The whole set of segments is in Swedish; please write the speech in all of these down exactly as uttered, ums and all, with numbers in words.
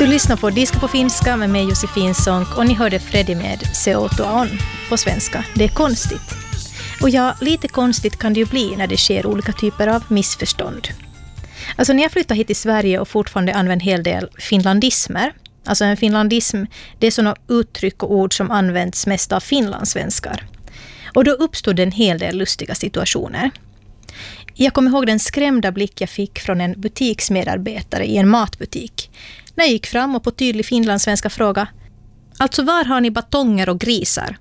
Du lyssnar på Diska på finska med mig Josefin Sonck och ni hörde Freddy med Se on på svenska. Det är konstigt. Och ja, lite konstigt kan det ju bli när det sker olika typer av missförstånd. Alltså när jag flyttade hit till Sverige och fortfarande använder en hel del finlandismer. Alltså en finlandism, det är sådana uttryck och ord som används mest av finlandssvenskar. Och då uppstod en hel del lustiga situationer. Jag kommer ihåg den skrämda blick jag fick från en butiksmedarbetare i en matbutik. När jag gick fram och på tydlig finlandssvenska fråga: alltså var har ni batonger och grisar?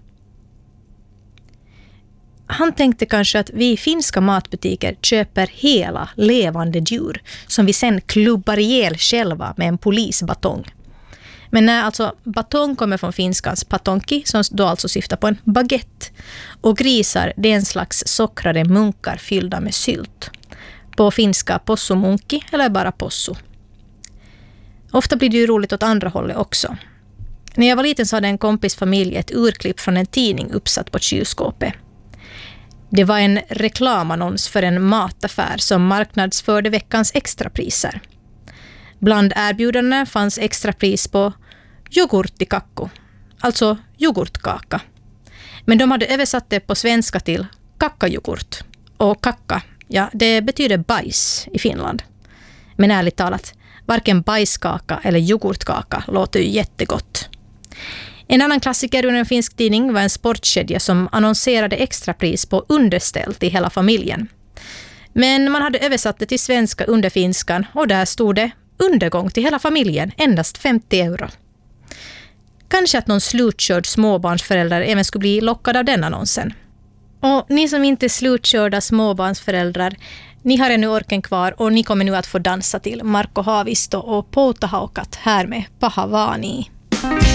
Han tänkte kanske att vi i finska matbutiker köper hela levande djur som vi sen klubbar ihjäl själva med en polisbatong. Men nej, alltså batong kommer från finskans patonki som då alltså syftar på en baguette. Och grisar, det är en slags sockrade munkar fyllda med sylt. På finska possumunki eller bara possu. Ofta blir det ju roligt åt andra hållet också. När jag var liten så hade en kompis familj ett urklipp från en tidning uppsatt på kylskåpet. Det var en reklamannons för en mataffär som marknadsförde veckans extrapriser. Bland erbjudandena fanns extrapris på yoghurtikakku, alltså yoghurtkaka. Men de hade översatt det på svenska till kakkayoghurt. Och kakka, ja, det betyder bajs i Finland. Men ärligt talat, varken bajskaka eller yoghurtkaka låter ju jättegott. En annan klassiker under en finsk tidning var en sportkedja som annonserade extrapris på underställ till hela familjen. Men man hade översatt det till svenska under finskan och där stod det undergång till hela familjen, endast femtio euro. Kanske att någon slutkörd småbarnsförälder även skulle bli lockad av den annonsen. Och ni som inte är slutkörda småbarnsföräldrar, ni har ännu orken kvar och ni kommer nu att få dansa till Marko Haavisto och Pouta Haukat här med Pahavani.